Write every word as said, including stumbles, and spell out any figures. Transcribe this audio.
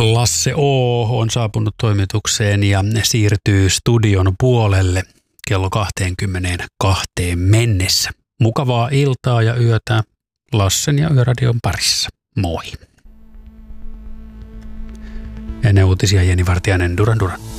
Lasse O. on saapunut toimitukseen ja siirtyy studion puolelle kello kaksikymmentäkaksi mennessä. Mukavaa iltaa ja yötä Lassen ja Yöradion parissa. Moi. Ennen uutisia Jeni Vartiainen, Duran Duran.